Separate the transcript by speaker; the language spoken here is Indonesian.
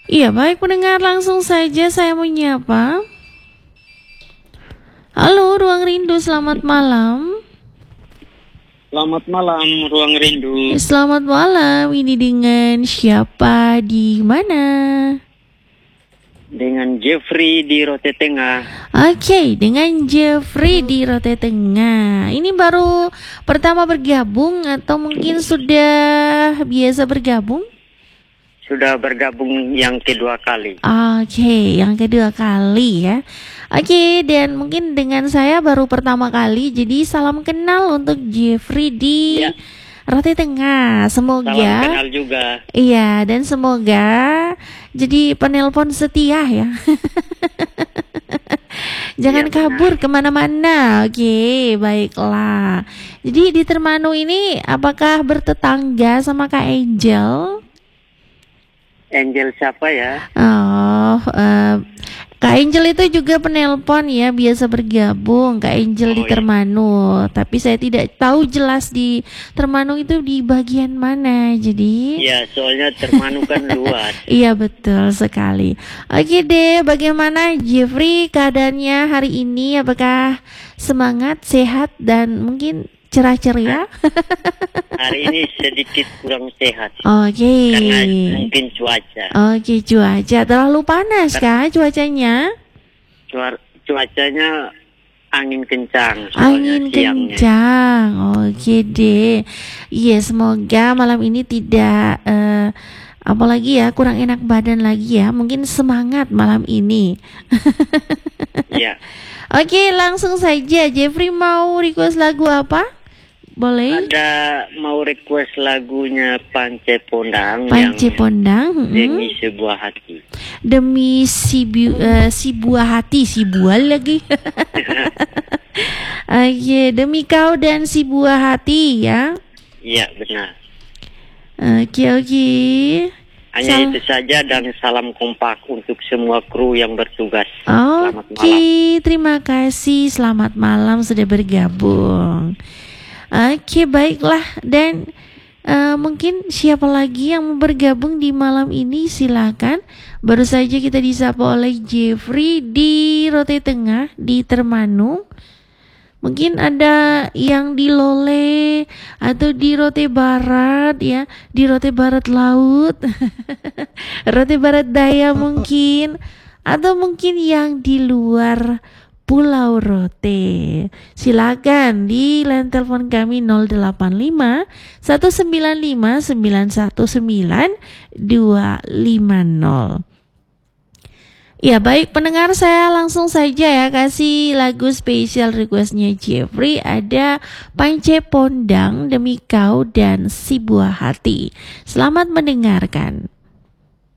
Speaker 1: Iya, baik pendengar, langsung saja saya menyapa. Halo, Ruang Rindu, selamat malam.
Speaker 2: Selamat malam, Ruang Rindu.
Speaker 1: Selamat malam, ini dengan siapa di mana?
Speaker 2: Dengan Jeffrey di Rote Tengah.
Speaker 1: Oke, dengan Jeffrey di Rote Tengah. Ini baru pertama bergabung atau mungkin sudah biasa bergabung?
Speaker 2: Sudah bergabung yang kedua kali.
Speaker 1: Oke, yang kedua kali ya. Oke, dan mungkin dengan saya baru pertama kali. Jadi salam kenal untuk Jeffrey di Rote Tengah. Semoga
Speaker 2: Salam kenal juga.
Speaker 1: Iya, dan semoga jadi penelpon setia ya. Jangan kabur kemana-mana. Oke, baiklah. Jadi di Termanu ini apakah bertetangga sama Kak Angel?
Speaker 2: Angel siapa ya?
Speaker 1: Oh, Kak Angel itu juga penelpon ya, biasa bergabung. Kak Angel di Termanu, tapi saya tidak tahu jelas di Termanu itu di bagian mana. Jadi
Speaker 2: Iya, soalnya Termanu kan luas.
Speaker 1: Iya, betul sekali. Oke deh, bagaimana Jeffrey keadaannya hari ini? Apakah semangat, sehat, dan mungkin cerah ceria?
Speaker 2: Hari ini sedikit kurang sehat.
Speaker 1: Oke.
Speaker 2: Karena mungkin cuaca.
Speaker 1: Oke, cuaca terlalu panas kah cuacanya?
Speaker 2: Cuacanya angin kencang.
Speaker 1: Angin kencang. Oke deh. Iya, semoga malam ini tidak apalagi ya, kurang enak badan lagi ya. Mungkin semangat malam ini.
Speaker 2: Iya.
Speaker 1: Oke, langsung saja. Jeffrey mau request lagu apa? Boleh?
Speaker 2: Ada mau request lagunya Pance Pondang.
Speaker 1: Pance Pondang.
Speaker 2: Demi Sebuah Hati.
Speaker 1: Demi si buah hati, si buah lagi. Oke, demi kau dan si buah hati ya.
Speaker 2: Iya, benar.
Speaker 1: Oke.
Speaker 2: Hanya itu saja, dan salam kompak untuk semua kru yang bertugas.
Speaker 1: Selamat malam. Terima kasih. Selamat malam sudah bergabung. Oke, baiklah. Dan mungkin siapa lagi yang mau bergabung di malam ini, silakan. Baru saja kita disapa oleh Jeffrey di Rote Tengah di Termanu. Mungkin ada yang di Lole atau di Rote Barat ya, di Rote Barat Laut, Rote Barat Daya mungkin, atau mungkin yang di luar Pulau Rote. Silakan di line telepon kami 085 195 919 250. Ya, baik pendengar, saya langsung saja ya kasih lagu spesial requestnya Jeffrey. Ada Pance Pondang, Demi Kau dan Si Buah Hati. Selamat mendengarkan.